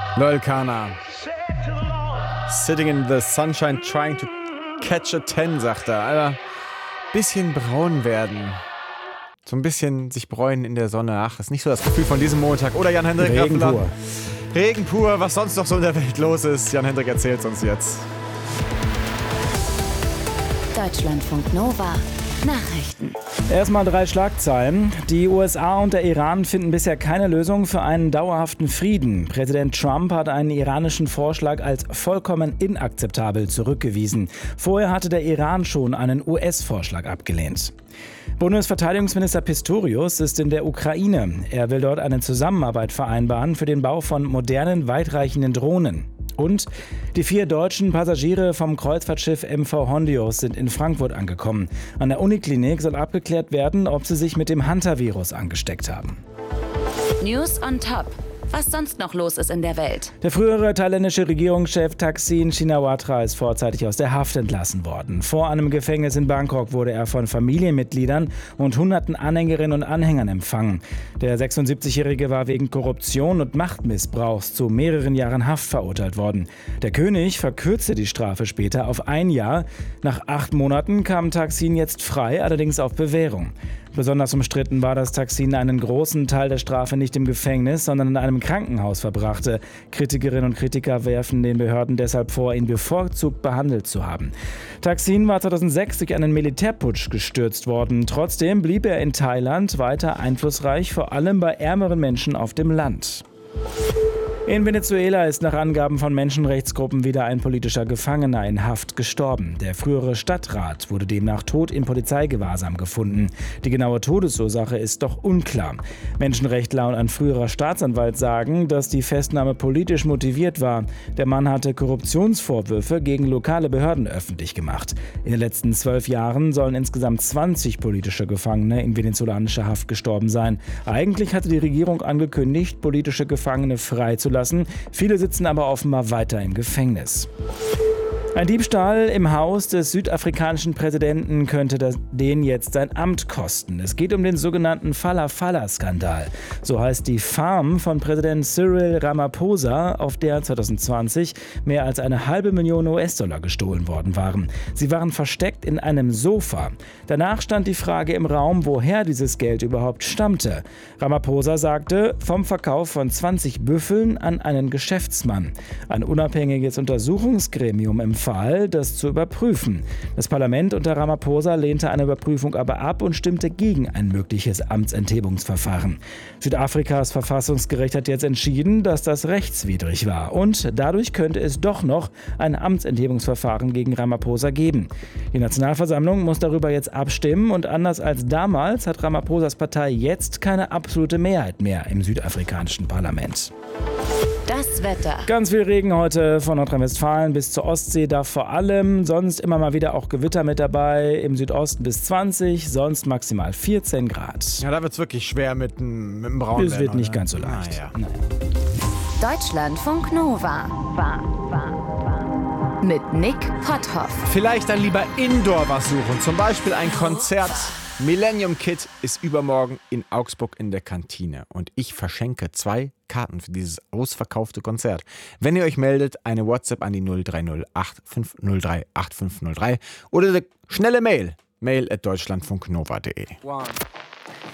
Loyal Kana. Sitting in the sunshine trying to catch a 10, sagt er. Alter, bisschen braun werden. So ein bisschen sich bräunen in der Sonne. Ach, ist nicht so das Gefühl von diesem Montag. Oder Jan-Hendrik Raffler. Regen pur, was sonst noch so in der Welt los ist. Jan-Hendrik erzählt uns jetzt. Deutschlandfunk Nova. Nachrichten. Erstmal 3 Schlagzeilen. Die USA und der Iran finden bisher keine Lösung für einen dauerhaften Frieden. Präsident Trump hat einen iranischen Vorschlag als vollkommen inakzeptabel zurückgewiesen. Vorher hatte der Iran schon einen US-Vorschlag abgelehnt. Bundesverteidigungsminister Pistorius ist in der Ukraine. Er will dort eine Zusammenarbeit vereinbaren für den Bau von modernen, weitreichenden Drohnen. Und die 4 deutschen Passagiere vom Kreuzfahrtschiff MV Hondios sind in Frankfurt angekommen. An der Uniklinik soll abgeklärt werden, ob sie sich mit dem Hunter-Virus angesteckt haben. News on Top. Was sonst noch los ist in der Welt. Der frühere thailändische Regierungschef Thaksin Shinawatra ist vorzeitig aus der Haft entlassen worden. Vor einem Gefängnis in Bangkok wurde er von Familienmitgliedern und hunderten Anhängerinnen und Anhängern empfangen. Der 76-Jährige war wegen Korruption und Machtmissbrauchs zu mehreren Jahren Haft verurteilt worden. Der König verkürzte die Strafe später auf 1 Jahr. Nach 8 Monaten kam Thaksin jetzt frei, allerdings auf Bewährung. Besonders umstritten war, dass Thaksin einen großen Teil der Strafe nicht im Gefängnis, sondern in einem Krankenhaus verbrachte. Kritikerinnen und Kritiker werfen den Behörden deshalb vor, ihn bevorzugt behandelt zu haben. Thaksin war 2006 durch einen Militärputsch gestürzt worden. Trotzdem blieb er in Thailand weiter einflussreich, vor allem bei ärmeren Menschen auf dem Land. In Venezuela ist nach Angaben von Menschenrechtsgruppen wieder ein politischer Gefangener in Haft gestorben. Der frühere Stadtrat wurde demnach tot in Polizeigewahrsam gefunden. Die genaue Todesursache ist doch unklar. Menschenrechtler und ein früherer Staatsanwalt sagen, dass die Festnahme politisch motiviert war. Der Mann hatte Korruptionsvorwürfe gegen lokale Behörden öffentlich gemacht. In den letzten 12 Jahren sollen insgesamt 20 politische Gefangene in venezolanischer Haft gestorben sein. Eigentlich hatte die Regierung angekündigt, politische Gefangene freizulassen. Viele sitzen aber offenbar weiter im Gefängnis. Ein Diebstahl im Haus des südafrikanischen Präsidenten könnte den jetzt sein Amt kosten. Es geht um den sogenannten Falla-Falla-Skandal. So heißt die Farm von Präsident Cyril Ramaphosa, auf der 2020 mehr als $500.000 US-Dollar gestohlen worden waren. Sie waren versteckt in einem Sofa. Danach stand die Frage im Raum, woher dieses Geld überhaupt stammte. Ramaphosa sagte, vom Verkauf von 20 Büffeln an einen Geschäftsmann. Ein unabhängiges Untersuchungsgremium empfahl, das zu überprüfen. Das Parlament unter Ramaphosa lehnte eine Überprüfung aber ab und stimmte gegen ein mögliches Amtsenthebungsverfahren. Südafrikas Verfassungsgericht hat jetzt entschieden, dass das rechtswidrig war und dadurch könnte es doch noch ein Amtsenthebungsverfahren gegen Ramaphosa geben. Die Nationalversammlung muss darüber jetzt abstimmen und anders als damals hat Ramaphosas Partei jetzt keine absolute Mehrheit mehr im südafrikanischen Parlament. Das Wetter. Ganz viel Regen heute von Nordrhein-Westfalen bis zur Ostsee, da vor allem. Sonst immer mal wieder auch Gewitter mit dabei. Im Südosten bis 20, sonst maximal 14 Grad. Ja, da wird es wirklich schwer mit dem Braunen. Es wird nicht ganz so leicht. Ja. Deutschlandfunk Nova. Mit Nick Potthoff. Vielleicht dann lieber Indoor was suchen. Zum Beispiel ein Konzert. Millennium Kid ist übermorgen in Augsburg in der Kantine. Und ich verschenke 2 Karten für dieses ausverkaufte Konzert. Wenn ihr euch meldet, eine WhatsApp an die 030 8503 8503 oder eine schnelle Mail@deutschlandfunknova.de.